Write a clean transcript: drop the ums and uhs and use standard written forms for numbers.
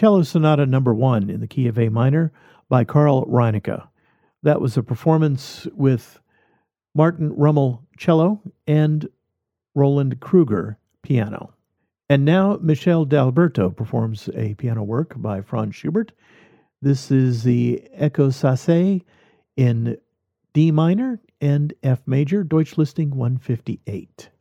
Cello Sonata Number 1 in the key of A minor by Carl Reinecke. That was a performance with Martin Rummel cello and Roland Kruger piano. And now Michel d'Alberto performs a piano work by Franz Schubert. This is the Ekossaise in D minor and F major, Deutsch listing 158.